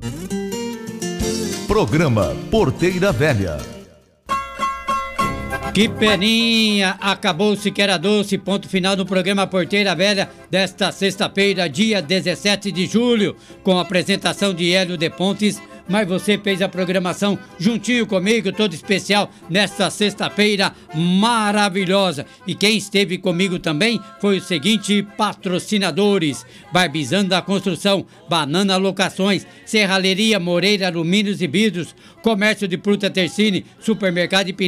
Programa Porteira Velha. Que peninha, acabou-se que era doce, ponto final no programa Porteira Velha desta sexta-feira, dia 17 de julho, com a apresentação de Hélio de Pontes, mas você fez a programação juntinho comigo, todo especial, nesta sexta-feira maravilhosa. E quem esteve comigo também foi o seguinte patrocinadores: Barbizando a Construção, Banana Locações, Serralheria Moreira Alumínios e Vidros, Comércio de Fruta Tercine, Supermercado